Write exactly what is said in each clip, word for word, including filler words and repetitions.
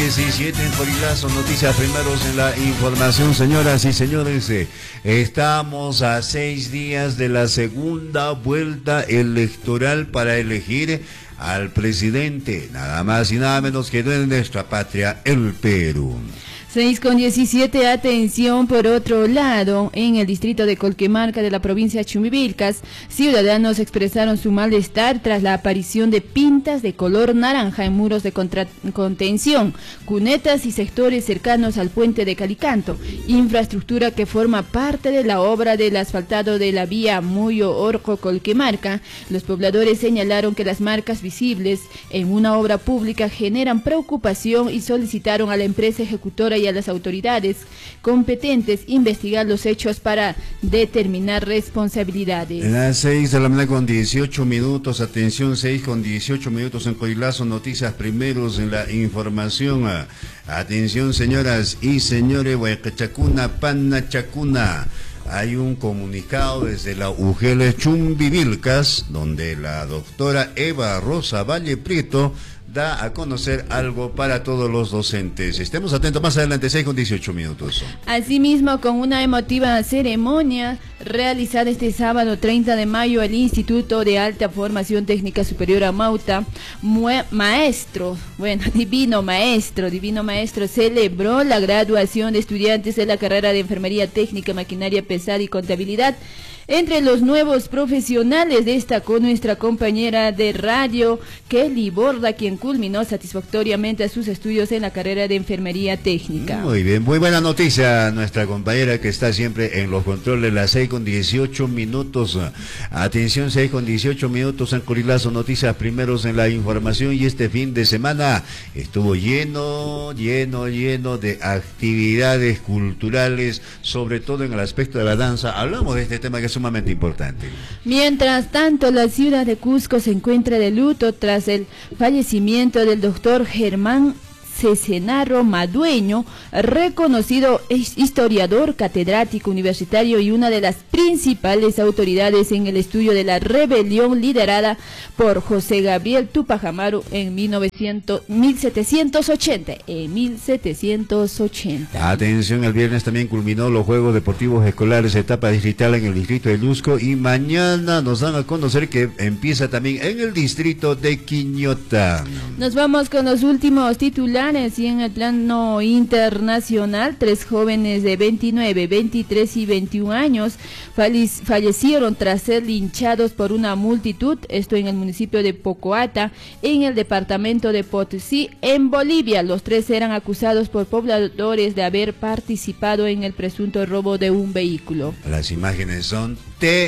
diecisiete en Corilazo, noticias primeros en la información, señoras y señores. Estamos a seis días de la segunda vuelta electoral para elegir al presidente, nada más y nada menos que de nuestra patria, el Perú. seis con diecisiete, atención, por otro lado, en el distrito de Colquemarca de la provincia de Chumbivilcas, ciudadanos expresaron su malestar tras la aparición de pintas de color naranja en muros de contención, cunetas y sectores cercanos al puente de Calicanto, infraestructura que forma parte de la obra del asfaltado de la vía Muyo-Orco-Colquemarca. Los pobladores señalaron que las marcas visibles en una obra pública generan preocupación y solicitaron a la empresa ejecutora y a las autoridades competentes investigar los hechos para determinar responsabilidades. Las seis de la mañana con dieciocho minutos, atención, seis con dieciocho minutos en Corilazo, noticias primeros en la información. Atención, señoras y señores, Huaycachacuna, Panachacuna. Hay un comunicado desde la U G L Chumbivilcas, donde la doctora Eva Rosa Valle Prieto da a conocer algo para todos los docentes. Estemos atentos más adelante, seis con dieciocho minutos. Asimismo, con una emotiva ceremonia realizada este sábado treinta de mayo, el Instituto de Alta Formación Técnica Superior Amauta, maestro, bueno, divino maestro, divino maestro, celebró la graduación de estudiantes de la carrera de Enfermería Técnica, Maquinaria Pesada y Contabilidad. Entre los nuevos profesionales destacó nuestra compañera de radio, Kelly Borda, quien culminó satisfactoriamente sus estudios en la carrera de Enfermería Técnica. Muy bien, muy buena noticia, nuestra compañera que está siempre en los controles, las seis con dieciocho minutos. Atención, seis con dieciocho minutos en Corilazo, noticias primeros en la información, y este fin de semana estuvo lleno, lleno, lleno de actividades culturales, sobre todo en el aspecto de la danza. Hablamos de este tema que es sumamente importante. Mientras tanto, la ciudad de Cusco se encuentra de luto tras el fallecimiento del doctor Germán Cesenarro Madueño, reconocido historiador, catedrático universitario y una de las principales autoridades en el estudio de la rebelión liderada por José Gabriel Tupac Amaru en mil setecientos ochenta. En mil setecientos ochenta. Atención, el viernes también culminó los Juegos Deportivos Escolares etapa distrital en el distrito de Lusco, y mañana nos dan a conocer que empieza también en el distrito de Quiñota. Nos vamos con los últimos titulares. Y en el plano internacional, tres jóvenes de veintinueve, veintitrés y veintiún años fallecieron tras ser linchados por una multitud, esto en el municipio de Pocoata, en el departamento de Potosí, en Bolivia. Los tres eran acusados por pobladores de haber participado en el presunto robo de un vehículo. Las imágenes son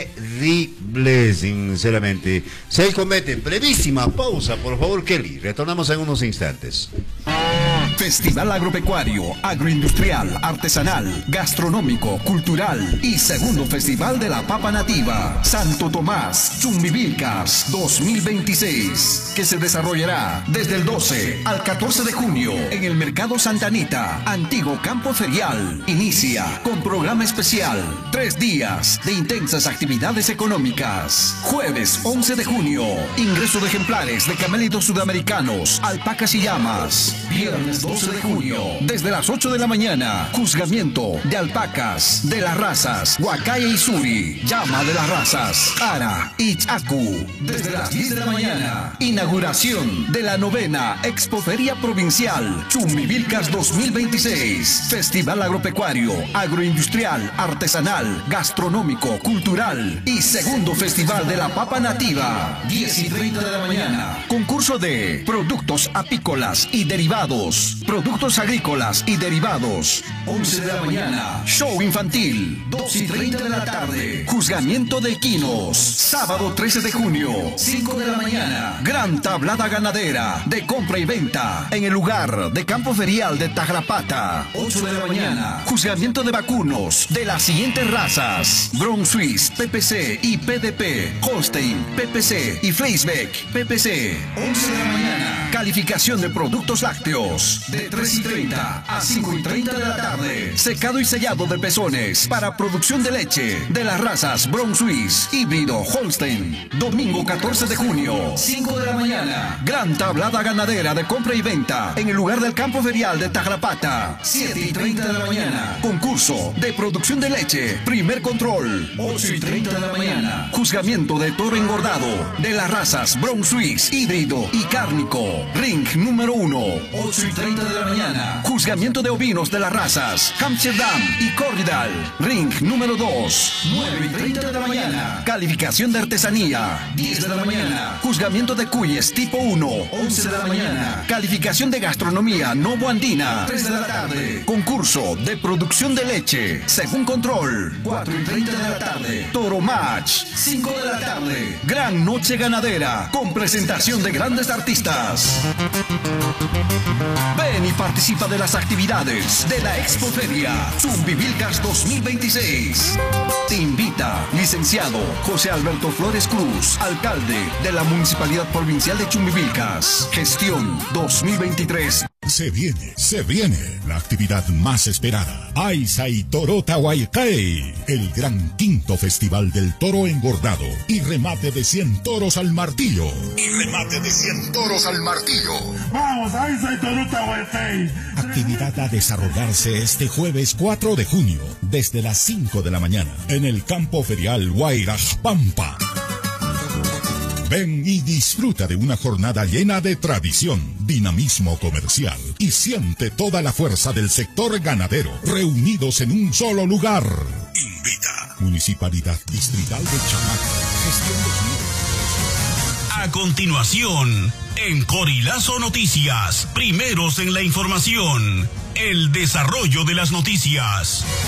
terribles, sinceramente. Se cometen brevísima pausa, por favor, Kelly. Retornamos en unos instantes. Festival Agropecuario, Agroindustrial, Artesanal, Gastronómico, Cultural y segundo Festival de la Papa Nativa, Santo Tomás, Chumbivilcas dos mil veintiséis, que se desarrollará desde el doce al catorce de junio en el Mercado Santa Anita, antiguo campo ferial. Inicia con programa especial, tres días de intensas actividades económicas. Jueves once de junio, ingreso de ejemplares de camélidos sudamericanos, alpacas y llamas. Viernes doce de junio, desde las ocho de la mañana, juzgamiento de alpacas de las razas Huacaya y Suri, llama de las razas Ara y Chacu. Desde las diez de la mañana, inauguración de la novena Expoferia Provincial Chumbivilcas dos mil veintiséis, Festival Agropecuario, Agroindustrial, Artesanal, Gastronómico, Cultural y segundo Festival de la Papa Nativa, diez y treinta de la mañana. Concurso de productos apícolas y derivados, productos agrícolas y derivados, once de la mañana. Show infantil, dos y treinta de la tarde. Juzgamiento de equinos, sábado trece de junio, cinco de la mañana. Gran tablada ganadera de compra y venta en el lugar de campo ferial de Tagrapata, ocho de la mañana. Juzgamiento de vacunos de las siguientes razas: Brown Swiss, P P C y P D P, Holstein, P P C y Fleisbeck, P P C, once de la mañana. Calificación de productos lácteos de tres y treinta a cinco y treinta de la tarde. Secado y sellado de pezones para producción de leche de las razas Brown Swiss, híbrido Holstein. Domingo catorce de junio, cinco de la mañana. Gran tablada ganadera de compra y venta en el lugar del campo ferial de Taglapata. siete y treinta de la mañana. Concurso de producción de leche. Primer control. ocho y treinta de la mañana. Juzgamiento de toro engordado de las razas Brown Swiss, híbrido y cárnico. Ring número uno. ocho y treinta de la mañana. Juzgamiento de ovinos de las razas Hampshire Dam y Corridal. Ring número dos. nueve y treinta de la mañana. Calificación de artesanía. diez de la mañana. Juzgamiento de cuyes tipo uno. once de la mañana. Calificación de gastronomía Novo Andina. tres de la tarde. Concurso de producción de leche. Según control. cuatro y treinta de la tarde. Toro Match. cinco de la tarde. Gran noche ganadera. Con presentación de grandes artistas. Ven y participa de las actividades de la Expoferia Chumbivilcas dos mil veintiséis. Te invita licenciado José Alberto Flores Cruz, alcalde de la Municipalidad Provincial de Chumbivilcas. Gestión dos mil veintitrés. Se viene, se viene la actividad más esperada. Aisai Toro Tahuaycay, el gran quinto festival del toro engordado y remate de cien toros al martillo. Y remate de cien toros al martillo. ¡Vamos, Aisai Toro Tahuaycay! Actividad a desarrollarse este jueves cuatro de junio, desde las cinco de la mañana, en el campo ferial Huayraj Pampa. Ven y disfruta de una jornada llena de tradición, dinamismo comercial y siente toda la fuerza del sector ganadero reunidos en un solo lugar. Invita Municipalidad Distrital de Chamaco. Gestión dos mil veintitrés. A continuación, en Corilazo Noticias, primeros en la información, el desarrollo de las noticias.